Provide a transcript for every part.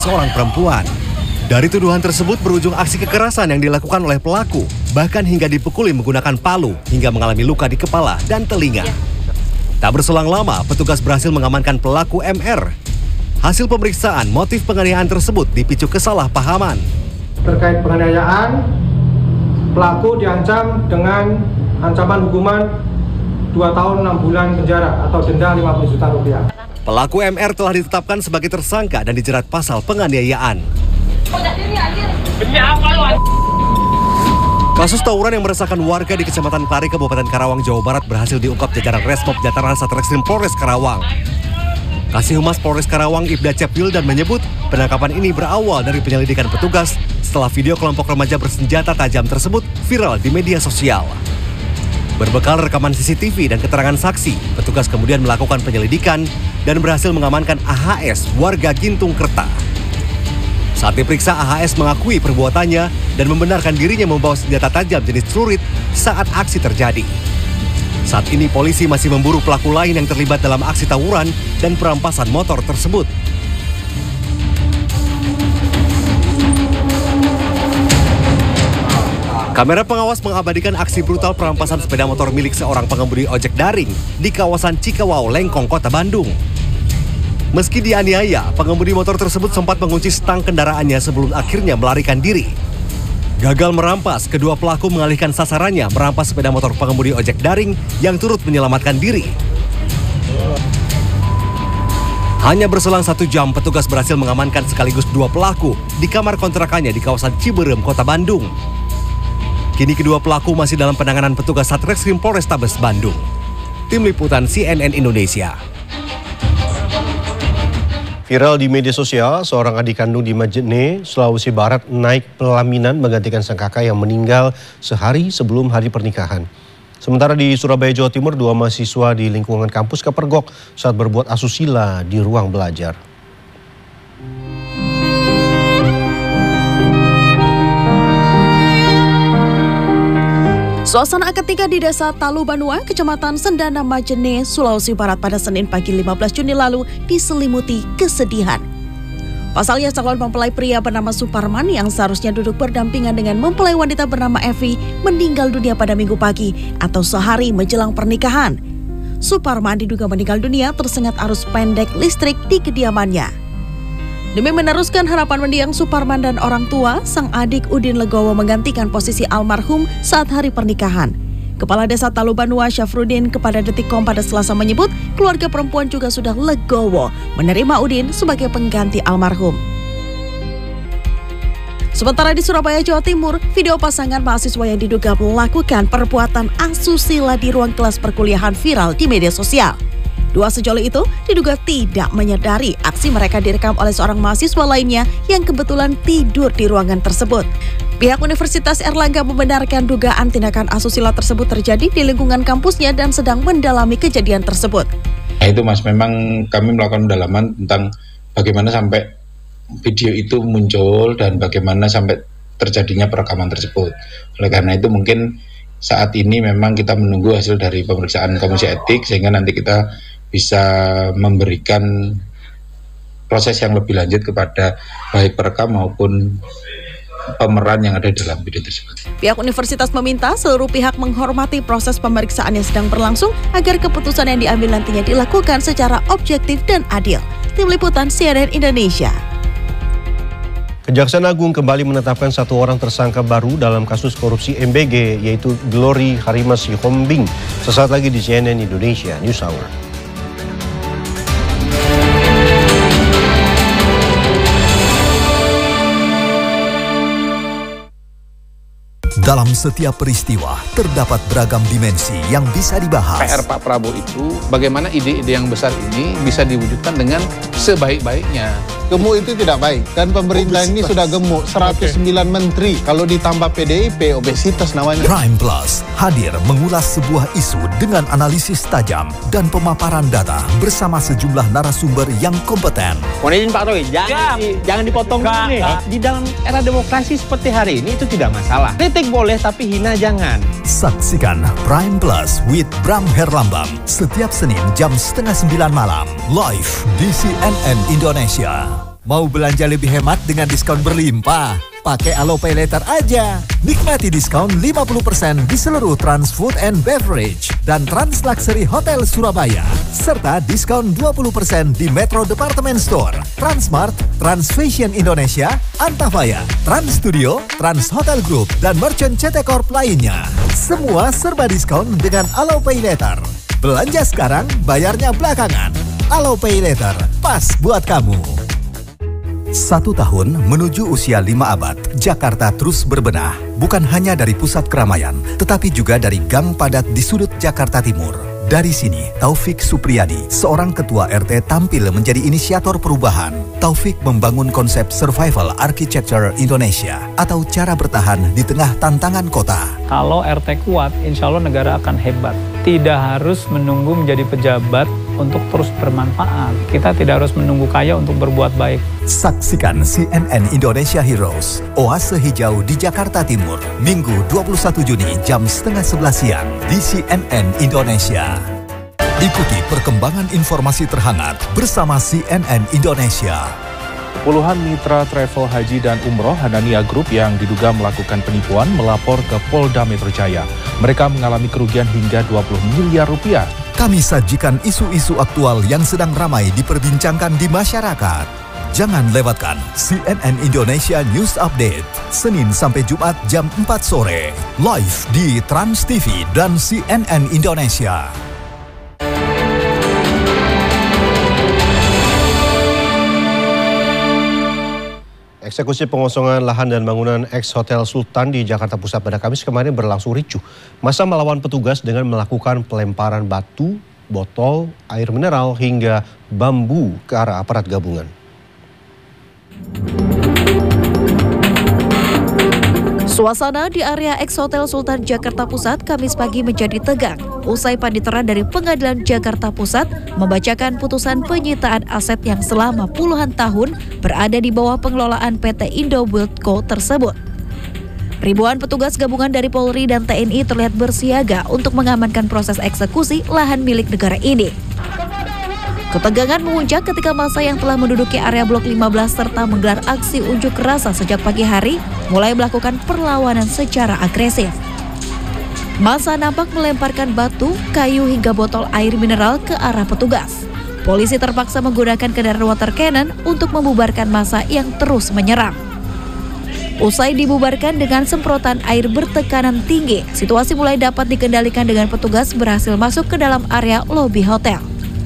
seorang perempuan. Dari tuduhan tersebut berujung aksi kekerasan yang dilakukan oleh pelaku, bahkan hingga dipukuli menggunakan palu hingga mengalami luka di kepala dan telinga. Tak berselang lama, petugas berhasil mengamankan pelaku MR. Hasil pemeriksaan, motif penganiayaan tersebut dipicu kesalahpahaman. Terkait penganiayaan, pelaku diancam dengan ancaman hukuman 2 tahun 6 bulan penjara atau denda 50 juta rupiah. Pelaku MR telah ditetapkan sebagai tersangka dan dijerat pasal penganiayaan. Kasus tawuran yang meresahkan warga di Kecamatan Klari, Kabupaten Karawang, Jawa Barat berhasil diungkap jajaran Resmob Jataran Satreskrim Polres Karawang. Kasih Humas Polres Karawang Ibda Cepwildan menyebut penangkapan ini berawal dari penyelidikan petugas setelah video kelompok remaja bersenjata tajam tersebut viral di media sosial. Berbekal rekaman CCTV dan keterangan saksi, petugas kemudian melakukan penyelidikan dan berhasil mengamankan AHS warga Gintung Kerta. Saat diperiksa, AHS mengakui perbuatannya dan membenarkan dirinya membawa senjata tajam jenis celurit saat aksi terjadi. Saat ini polisi masih memburu pelaku lain yang terlibat dalam aksi tawuran dan perampasan motor tersebut. Kamera pengawas mengabadikan aksi brutal perampasan sepeda motor milik seorang pengemudi ojek daring di kawasan Cikawau, Lengkong, Kota Bandung. Meski dianiaya, pengemudi motor tersebut sempat mengunci stang kendaraannya sebelum akhirnya melarikan diri. Gagal merampas, kedua pelaku mengalihkan sasarannya merampas sepeda motor pengemudi ojek daring yang turut menyelamatkan diri. Hanya berselang 1 jam, petugas berhasil mengamankan sekaligus 2 pelaku di kamar kontrakannya di kawasan Ciberem, Kota Bandung. Kini kedua pelaku masih dalam penanganan petugas Satreskrim Polrestabes Bandung. Tim Liputan CNN Indonesia. Viral di media sosial, seorang adik kandung di Majene, Sulawesi Barat naik pelaminan menggantikan sang kakak yang meninggal sehari sebelum hari pernikahan. Sementara di Surabaya, Jawa Timur, 2 mahasiswa di lingkungan kampus kepergok saat berbuat asusila di ruang belajar. Suasana ketika di Desa Talubanua, Kecamatan Sendana, Majene, Sulawesi Barat pada Senin pagi 15 Juni lalu diselimuti kesedihan. Pasalnya calon mempelai pria bernama Suparman yang seharusnya duduk berdampingan dengan mempelai wanita bernama Evi meninggal dunia pada Minggu pagi atau sehari menjelang pernikahan. Suparman diduga meninggal dunia tersengat arus pendek listrik di kediamannya. Demi meneruskan harapan mendiang Suparman dan orang tua, sang adik Udin Legowo menggantikan posisi almarhum saat hari pernikahan. Kepala Desa Talubanua Syafruddin kepada Detikkom pada Selasa menyebut keluarga perempuan juga sudah legowo menerima Udin sebagai pengganti almarhum. Sementara di Surabaya, Jawa Timur, video pasangan mahasiswa yang diduga melakukan perbuatan asusila di ruang kelas perkuliahan viral di media sosial. 2 sejoli itu diduga tidak menyadari aksi mereka direkam oleh seorang mahasiswa lainnya yang kebetulan tidur di ruangan tersebut. Pihak Universitas Erlangga membenarkan dugaan tindakan asusila tersebut terjadi di lingkungan kampusnya dan sedang mendalami kejadian tersebut. Nah itu Mas, memang kami melakukan pendalaman tentang bagaimana sampai video itu muncul dan bagaimana sampai terjadinya perekaman tersebut. Oleh karena itu mungkin saat ini memang kita menunggu hasil dari pemeriksaan Komisi Etik sehingga nanti kita bisa memberikan proses yang lebih lanjut kepada baik perekam maupun pemeran yang ada di dalam video tersebut. Pihak universitas meminta seluruh pihak menghormati proses pemeriksaan yang sedang berlangsung agar keputusan yang diambil nantinya dilakukan secara objektif dan adil. Tim Liputan CNN Indonesia. Kejaksaan Agung kembali menetapkan 1 orang tersangka baru dalam kasus korupsi MBG, yaitu Glory Harimasi Hombing. Sesaat lagi di CNN Indonesia News Hour. Dalam setiap peristiwa, terdapat beragam dimensi yang bisa dibahas. PR Pak Prabowo itu, bagaimana ide-ide yang besar ini bisa diwujudkan dengan sebaik-baiknya. Gemuk itu tidak baik, dan pemerintah ini sudah gemuk, 109 menteri. Kalau ditambah PDIP, obesitas namanya. Prime Plus hadir mengulas sebuah isu dengan analisis tajam dan pemaparan data bersama sejumlah narasumber yang kompeten. Mohon izin Pak Roy, jangan dipotong ini. Di dalam era demokrasi seperti hari ini itu tidak masalah. Kritik boleh, tapi hina jangan. Saksikan Prime Plus with Bram Herlambang setiap Senin jam 8:30 malam live di CNN Indonesia. Mau belanja lebih hemat dengan diskon berlimpah? Pakai Alo Pay Later aja. Nikmati diskon 50% di seluruh Trans Food and Beverage dan Trans Luxury Hotel Surabaya. Serta diskon 20% di Metro Department Store, Transmart, Trans Fashion Indonesia, Antavaya, Trans Studio, Trans Hotel Group, dan merchant CT Corp lainnya. Semua serba diskon dengan Alo Pay Later. Belanja sekarang, bayarnya belakangan. Alo Pay Later, pas buat kamu. 1 tahun menuju usia 5 abad, Jakarta terus berbenah. Bukan hanya dari pusat keramaian, tetapi juga dari gang padat di sudut Jakarta Timur. Dari sini, Taufik Supriyadi, seorang ketua RT, tampil menjadi inisiator perubahan. Taufik membangun konsep survival architecture Indonesia atau cara bertahan di tengah tantangan kota. Kalau RT kuat, insya Allah negara akan hebat. Tidak harus menunggu menjadi pejabat untuk terus bermanfaat. Kita tidak harus menunggu kaya untuk berbuat baik. Saksikan CNN Indonesia Heroes, Oase Hijau di Jakarta Timur, Minggu 21 Juni jam 10:30 siang di CNN Indonesia. Ikuti perkembangan informasi terhangat bersama CNN Indonesia. Puluhan mitra travel haji dan umroh Hanania Group yang diduga melakukan penipuan melapor ke Polda Metro Jaya. Mereka mengalami kerugian hingga 20 miliar rupiah. Kami sajikan isu-isu aktual yang sedang ramai diperbincangkan di masyarakat. Jangan lewatkan CNN Indonesia News Update, Senin sampai Jumat jam 4 sore. Live di Trans TV dan CNN Indonesia. Eksekusi pengosongan lahan dan bangunan ex-Hotel Sultan di Jakarta Pusat pada Kamis kemarin berlangsung ricuh. Massa melawan petugas dengan melakukan pelemparan batu, botol, air mineral, hingga bambu ke arah aparat gabungan. Suasana di area ex-Hotel Sultan Jakarta Pusat Kamis pagi menjadi tegang usai panitera dari Pengadilan Jakarta Pusat membacakan putusan penyitaan aset yang selama puluhan tahun berada di bawah pengelolaan PT Indobuild Co. tersebut. Ribuan petugas gabungan dari Polri dan TNI terlihat bersiaga untuk mengamankan proses eksekusi lahan milik negara ini. Ketegangan memuncak ketika massa yang telah menduduki area Blok 15 serta menggelar aksi unjuk rasa sejak pagi hari mulai melakukan perlawanan secara agresif. Massa nampak melemparkan batu, kayu hingga botol air mineral ke arah petugas. Polisi terpaksa menggunakan kendaraan water cannon untuk membubarkan massa yang terus menyerang. Usai dibubarkan dengan semprotan air bertekanan tinggi, situasi mulai dapat dikendalikan dengan petugas berhasil masuk ke dalam area lobi hotel.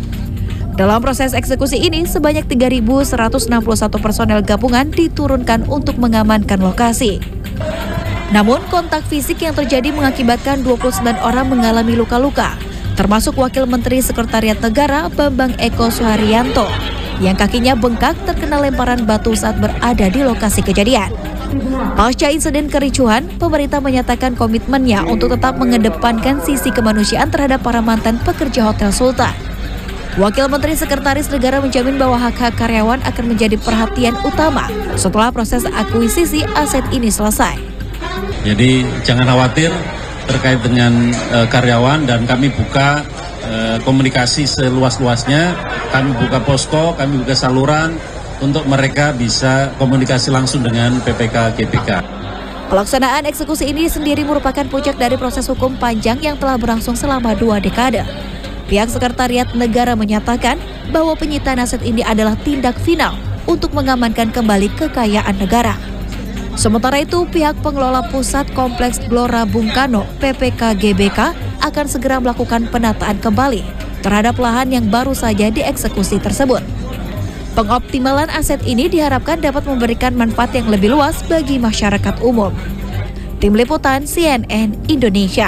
Dalam proses eksekusi ini, sebanyak 3.161 personel gabungan diturunkan untuk mengamankan lokasi. Namun, kontak fisik yang terjadi mengakibatkan 29 orang mengalami luka-luka, termasuk Wakil Menteri Sekretariat Negara Bambang Eko Suharyanto, yang kakinya bengkak terkena lemparan batu saat berada di lokasi kejadian. Pasca insiden kericuhan, pemerintah menyatakan komitmennya untuk tetap mengedepankan sisi kemanusiaan terhadap para mantan pekerja Hotel Sultan. Wakil Menteri Sekretaris Negara menjamin bahwa hak-hak karyawan akan menjadi perhatian utama setelah proses akuisisi aset ini selesai. Jadi jangan khawatir terkait dengan karyawan, dan kami buka komunikasi seluas-luasnya. Kami buka posko, kami buka saluran untuk mereka bisa komunikasi langsung dengan PPK GBK. Pelaksanaan eksekusi ini sendiri merupakan puncak dari proses hukum panjang yang telah berlangsung selama 2 dekade. Pihak Sekretariat Negara menyatakan bahwa penyitaan aset ini adalah tindak final untuk mengamankan kembali kekayaan negara. Sementara itu, pihak pengelola pusat Kompleks Gelora Bung Karno (PPK GBK) akan segera melakukan penataan kembali terhadap lahan yang baru saja dieksekusi tersebut. Pengoptimalan aset ini diharapkan dapat memberikan manfaat yang lebih luas bagi masyarakat umum. Tim Liputan CNN Indonesia.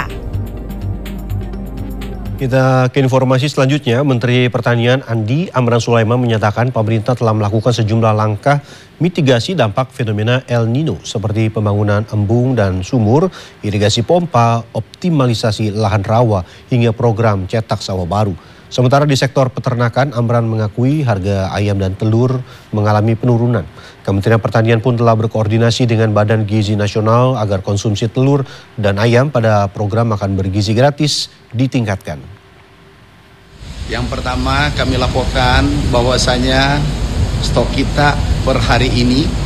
Kita ke informasi selanjutnya. Menteri Pertanian Andi Amran Sulaiman menyatakan pemerintah telah melakukan sejumlah langkah mitigasi dampak fenomena El Nino seperti pembangunan embung dan sumur, irigasi pompa, optimalisasi lahan rawa, hingga program cetak sawah baru. Sementara di sektor peternakan, Amran mengakui harga ayam dan telur mengalami penurunan. Kementerian Pertanian pun telah berkoordinasi dengan Badan Gizi Nasional agar konsumsi telur dan ayam pada program makan bergizi gratis ditingkatkan. Yang pertama, kami laporkan bahwasanya stok kita per hari ini